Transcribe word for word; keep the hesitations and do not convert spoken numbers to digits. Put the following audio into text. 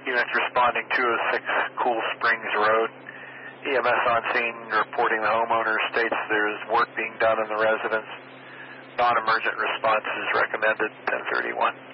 Units responding two oh six Cool Springs Road. E M S on scene reporting the homeowner states there's work being done in the residence. Non-emergent response is recommended, ten thirty-one.